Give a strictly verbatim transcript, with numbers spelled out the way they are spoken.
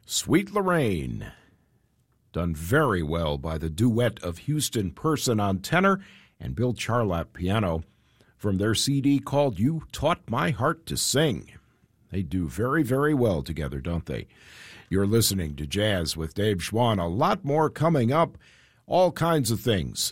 Sweet Lorraine, done very well by the duet of Houston Person on tenor and Bill Charlap piano from their C D called You Taught My Heart to Sing. They do very, very well together, don't they? You're listening to Jazz with Dave Schwann. A lot more coming up, all kinds of things